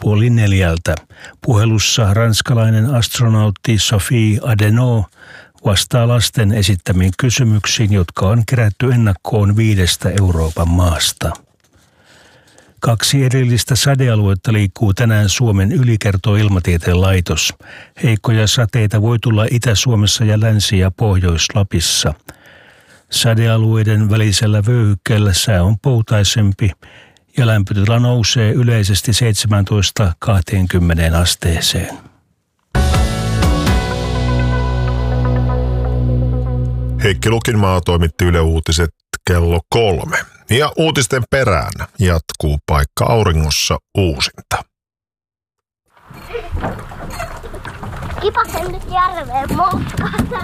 3:30. Puhelussa ranskalainen astronautti Sophie Adenau vastaa lasten esittämiin kysymyksiin, jotka on kerätty ennakkoon 5 Euroopan maasta. 2 erillistä sadealuetta liikkuu tänään Suomen yli, kertoo Ilmatieteen laitos. Heikkoja sateita voi tulla Itä-Suomessa ja Länsi- ja Pohjois-Lapissa. Sadealueiden välisellä vyöhykkeellä sää on poutaisempi ja lämpötila nousee yleisesti 17-20 asteeseen. Heikki Lukinmaa toimitti Yle Uutiset kello 3. Ja uutisten perään jatkuu Paikka auringossa uusinta. Kipasen nyt järveen moskaan.